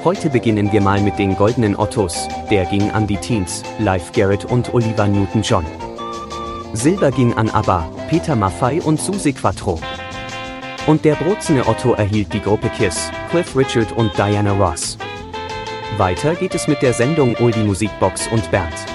Heute beginnen wir mal mit den goldenen Ottos, der ging an die Teens, Live Garrett und Olivia Newton-John. Silber ging an ABBA, Peter Maffay und Suzi Quatro. Und der bronzene Otto erhielt die Gruppe Kiss, Cliff Richard und Diana Ross. Weiter geht es mit der Sendung Oldie Musikbox und Bernd.